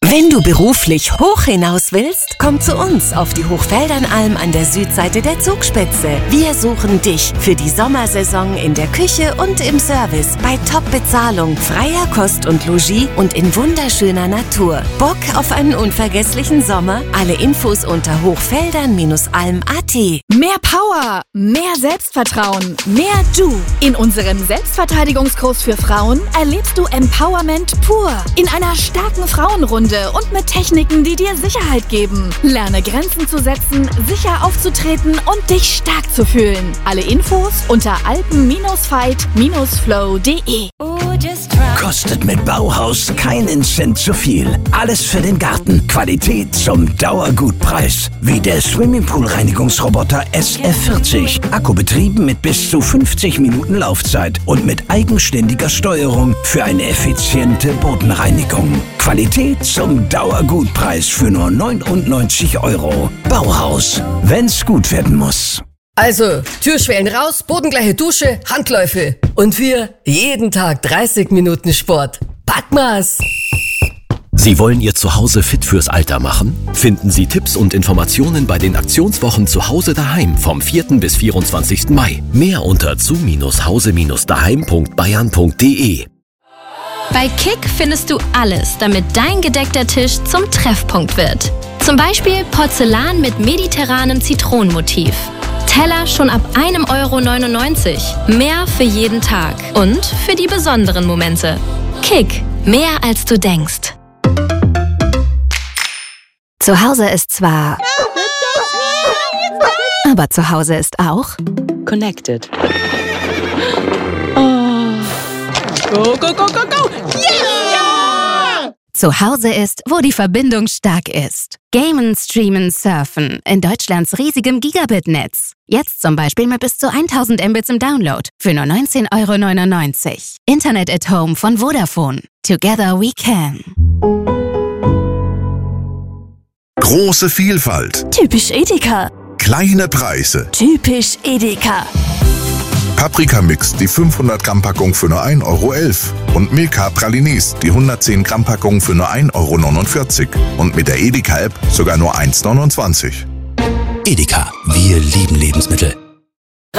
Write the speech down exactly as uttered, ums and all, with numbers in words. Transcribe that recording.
Wenn du beruflich hoch hinaus willst, komm zu uns auf die Hochfeldernalm an der Südseite der Zugspitze. Wir suchen dich für die Sommersaison in der Küche und im Service, bei Top-Bezahlung, freier Kost und Logis und in wunderschöner Natur. Bock auf einen unvergesslichen Sommer? Alle Infos unter hochfeldern alm punkt a t. Mehr Power, mehr Selbstvertrauen, mehr Du. In unserem Selbstverteidigungskurs für Frauen erlebst du Empowerment pur. In einer starken Frauenrunde und mit Techniken, die dir Sicherheit geben. Lerne Grenzen zu setzen, sicher aufzutreten und dich stark zu fühlen. Alle Infos unter alpen fight flow punkt de. Kostet mit Bauhaus keinen Cent zu viel. Alles für den Garten. Qualität zum Dauergutpreis. Wie der Swimmingpool-Reinigungsroboter S F vierzig. Akkubetrieben mit bis zu fünfzig Minuten Laufzeit und mit eigenständiger Steuerung für eine effiziente Bodenreinigung. Qualität zum Dauergutpreis für nur neunundneunzig Euro. Bauhaus. Wenn's gut werden muss. Also, Türschwellen raus, bodengleiche Dusche, Handläufe. Und wir jeden Tag dreißig Minuten Sport. Packmas! Sie wollen Ihr Zuhause fit fürs Alter machen? Finden Sie Tipps und Informationen bei den Aktionswochen Zuhause daheim vom vierten bis vierundzwanzigsten Mai. Mehr unter zu hause daheim punkt bayern punkt de. Bei Kick findest du alles, damit dein gedeckter Tisch zum Treffpunkt wird. Zum Beispiel Porzellan mit mediterranem Zitronenmotiv. Teller schon ab einem Euro neunundneunzig. Mehr für jeden Tag und für die besonderen Momente. Kick, mehr als du denkst. Zu Hause ist zwar... aber zu Hause ist auch... Connected. Oh. Go, go, go, go, go! Yeah! Zu Hause ist, wo die Verbindung stark ist. Gamen, Streamen, Surfen in Deutschlands riesigem Gigabit-Netz. Jetzt zum Beispiel mit bis zu tausend Mbits im Download für nur neunzehn Euro neunundneunzig. Internet at Home von Vodafone. Together we can. Große Vielfalt. Typisch Edeka. Kleine Preise. Typisch Edeka. Paprika-Mix, die fünfhundert Gramm Packung für nur ein Euro elf. Und Milka Pralines, die hundertzehn Gramm Packung für nur ein Euro neunundvierzig. Und mit der Edeka-App sogar nur eins Euro neunundzwanzig. Edeka. Wir lieben Lebensmittel.